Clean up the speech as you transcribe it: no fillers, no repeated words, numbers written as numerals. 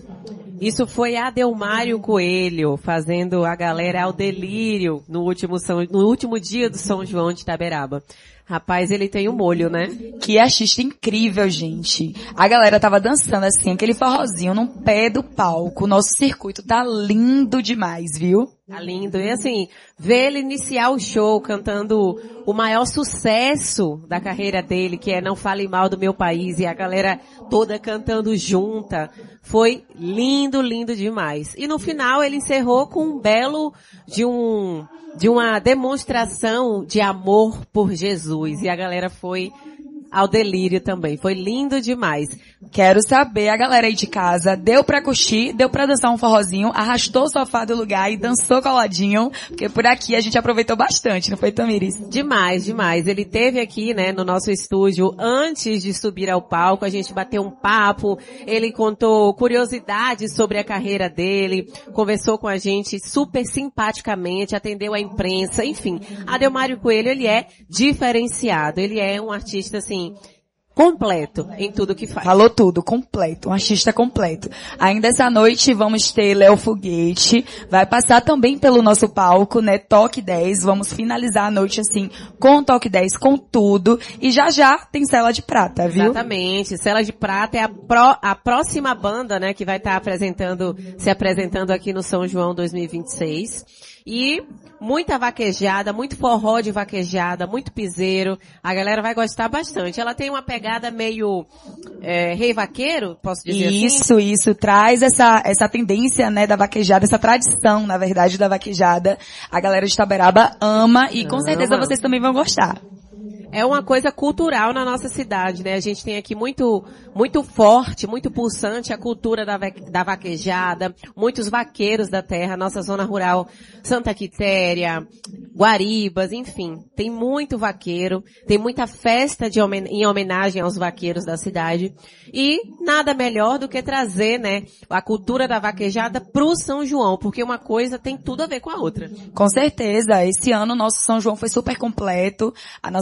Isso foi Adelmário Coelho, fazendo a galera ao delírio no último dia do São João de Itaberaba. Rapaz, ele tem um molho, né? Que artista incrível, gente. A galera tava dançando assim, aquele forrozinho no pé do palco. O nosso circuito tá lindo demais, viu? Tá lindo. E assim, ver ele iniciar o show cantando o maior sucesso da carreira dele, que é Não Fale Mal do Meu País, e a galera toda cantando junta, foi lindo, lindo demais. E no final ele encerrou com um belo de uma demonstração de amor por Jesus. E a galera foi ao delírio também. Foi lindo demais. Quero saber, a galera aí de casa, deu pra curtir, deu pra dançar um forrozinho, arrastou o sofá do lugar e dançou coladinho, porque por aqui a gente aproveitou bastante, não foi, Tamires? Demais, demais. Ele teve aqui, né, no nosso estúdio, antes de subir ao palco, a gente bateu um papo, ele contou curiosidades sobre a carreira dele, conversou com a gente super simpaticamente, atendeu a imprensa, enfim. Adelmário Coelho, ele é diferenciado, ele é um artista, assim, completo em tudo que faz. Falou tudo, completo, um artista completo. Ainda essa noite vamos ter Léo Foguete, vai passar também pelo nosso palco, né, Toque 10, vamos finalizar a noite assim, com o Toque 10, com tudo, e já já tem Cela de Prata, viu? Exatamente, Cela de Prata é a próxima banda, né, que vai estar se apresentando aqui no São João 2026. E muita vaquejada, muito forró de vaquejada, muito piseiro. A galera vai gostar bastante. Ela tem uma pegada meio rei vaqueiro, posso dizer assim? Isso. Traz essa tendência, né, da vaquejada, essa tradição, na verdade, da vaquejada. A galera de Itaberaba ama e com certeza vocês também vão gostar. É uma coisa cultural na nossa cidade, né? A gente tem aqui muito forte, muito pulsante a cultura da vaquejada, muitos vaqueiros da terra, nossa zona rural, Santa Quitéria, Guaribas, enfim. Tem muito vaqueiro, tem muita festa em homenagem aos vaqueiros da cidade. E nada melhor do que trazer, né, a cultura da vaquejada pro São João, porque uma coisa tem tudo a ver com a outra. Com certeza. Esse ano o nosso São João foi super completo. A nossa